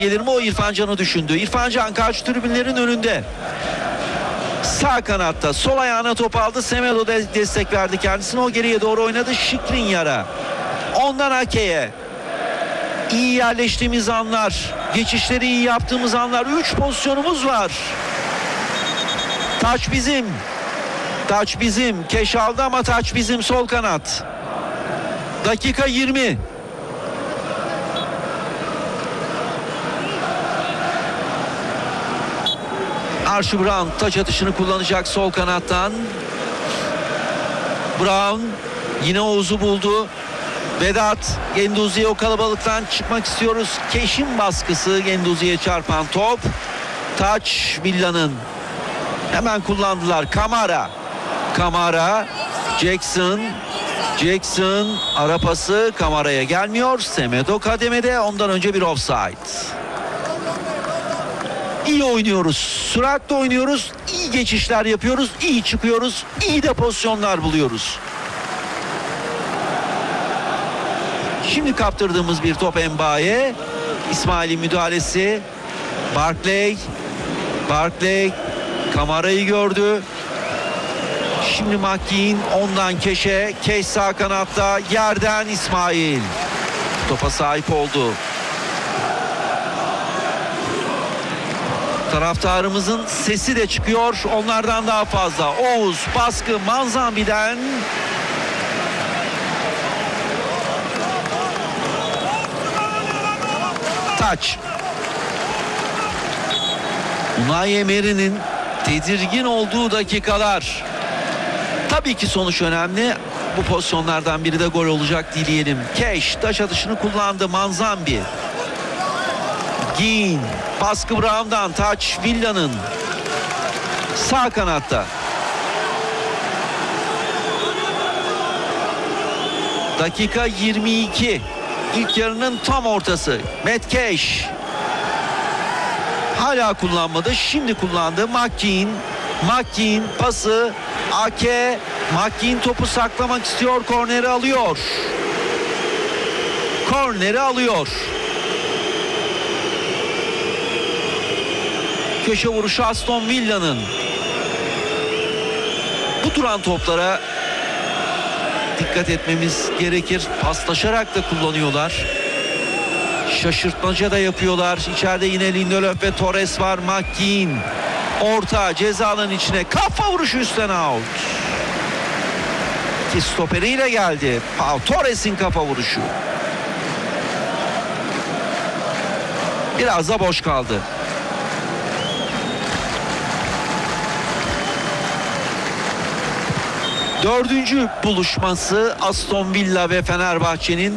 gelir mi, o İrfan Can'ı düşündü. İrfan Can karşı tribünlerin önünde. Sağ kanatta sol ayağına top aldı. Semedo destek verdi kendisine. O geriye doğru oynadı. Skriniar'a. Ondan Ake'ye. İyi yerleştiğimiz anlar. Geçişleri iyi yaptığımız anlar. 3 pozisyonumuz var. Taç bizim. Taç bizim. Keş aldı ama taç bizim, sol kanat. Dakika 20. Archie Brown taç atışını kullanacak sol kanattan. Brown yine Oğuz'u buldu. Vedat, Genduzi'ye, o kalabalıktan çıkmak istiyoruz. Keş'in baskısı, Genduzi'ye çarpan top. Taç Villa'nın. Hemen kullandılar. Kamara, Jackson ara pası Kamara'ya gelmiyor. Semedo kademede, ondan önce bir offside. İyi oynuyoruz. Süratle oynuyoruz. İyi geçişler yapıyoruz. İyi çıkıyoruz. İyi de pozisyonlar buluyoruz. Şimdi kaptırdığımız bir top Mbaye. İsmail'in müdahalesi. Barkley Kamara'yı gördü. Şimdi McKean, ondan Keş'e. Keş sağ kanatta, yerden İsmail. Topa sahip oldu. Taraftarımızın sesi de çıkıyor. Onlardan daha fazla. Oğuz baskı Manzambi'den. Taç. Unai Emery'nin tedirgin olduğu dakikalar. Tabii ki sonuç önemli. Bu pozisyonlardan biri de gol olacak dileyelim. Keş taş atışını kullandı. Manzambi. Gin. Baskı Brown'dan. Taç Villa'nın. Sağ kanatta. Dakika 22. İlk yarının tam ortası. Matt Cash. Hala kullanmadı. Şimdi kullandı. McKean pası. Ake. McKean topu saklamak istiyor. Korneri alıyor. Köşe vuruşu Aston Villa'nın. Bu duran toplara dikkat etmemiz gerekir. Paslaşarak da kullanıyorlar. Şaşırtmaca da yapıyorlar. İçeride yine Lindelöf ve Torres var. McKean. Orta ceza alanının içine. Kafa vuruşu üstten out. Ki stoperiyle geldi. Torres'in kafa vuruşu. Biraz da boş kaldı. Dördüncü buluşması Aston Villa ve Fenerbahçe'nin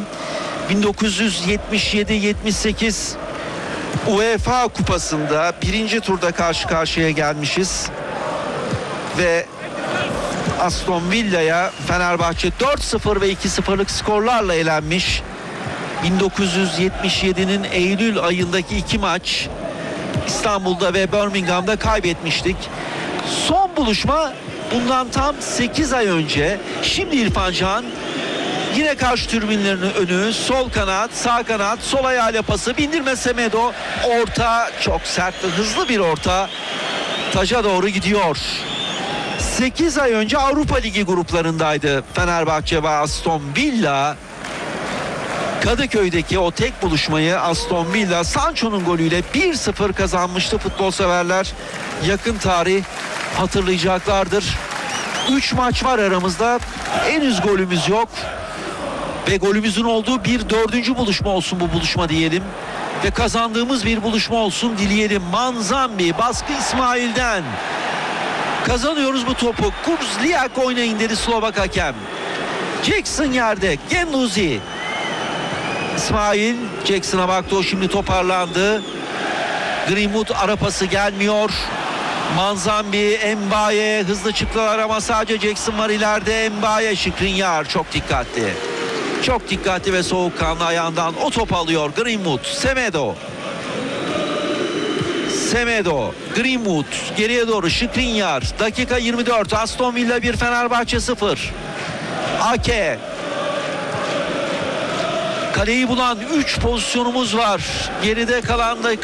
1977-78 UEFA Kupası'nda birinci turda karşı karşıya gelmişiz. Ve Aston Villa'ya Fenerbahçe 4-0 ve 2-0'lık skorlarla elenmiş. 1977'nin Eylül ayındaki 2 maç İstanbul'da ve Birmingham'da kaybetmiştik. Son buluşma bundan tam 8 ay önce. Şimdi İrfan Can yine karşı tribünlerin önü, sol kanat, sağ kanat, sol ayağıyla pası, bindirme Semedo, orta, çok sert ve hızlı bir orta, taca doğru gidiyor. 8 ay önce Avrupa Ligi gruplarındaydı Fenerbahçe ve Aston Villa. Kadıköy'deki o tek buluşmayı Aston Villa Sancho'nun golüyle 1-0 kazanmıştı. Futbol severler yakın tarih hatırlayacaklardır. 3 maç var aramızda. Henüz golümüz yok. Ve golümüzün olduğu bir dördüncü buluşma olsun bu buluşma diyelim. Ve kazandığımız bir buluşma olsun dileyelim. Manzambi baskı İsmail'den. Kazanıyoruz bu topu. Kurzliak oynayın dedi Slovak hakem. Jackson yerde. Genduzi. İsmail Jackson'a baktı, o şimdi toparlandı. Greenwood ara pası gelmiyor. Manzambi, Mbaye hızlı çıktılar ama sadece Jackson var ileride. Mbaye, Skriniar çok dikkatli. Çok dikkatli ve soğukkanlı ayağından o top alıyor. Greenwood, Semedo, Greenwood geriye doğru, Skriniar. Dakika 24, Aston Villa 1 Fenerbahçe 0. Ake. Kaleyi bulan 3 pozisyonumuz var. Geride kalan dakika